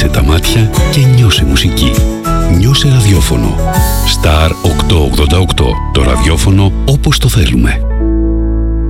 Κλείσε τα μάτια και νιώσε μουσική. Νιώσε ραδιόφωνο. Star 888. Το ραδιόφωνο όπως το θέλουμε.